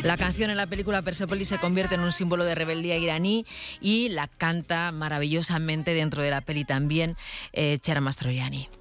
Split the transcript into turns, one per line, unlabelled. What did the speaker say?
La canción en la película Persepolis se convierte en un símbolo de rebeldía iraní y la canta maravillosamente dentro de la peli también Chiara Mastroianni.